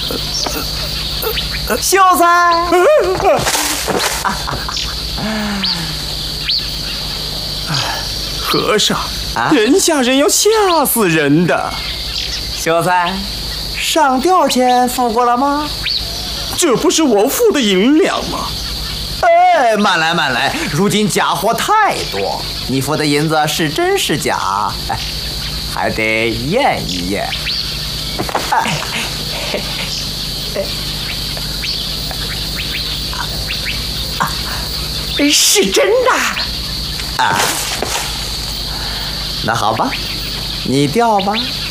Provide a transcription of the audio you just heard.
秀才， 和尚，人吓人要吓死人的。 秀才，上吊钱付过了吗？ 这不是我付的银两吗？ 哎，慢来慢来，如今假货太多，你付的银子是真是假？哎，还得验一验。哎，是真的啊。那好吧，你吊吧。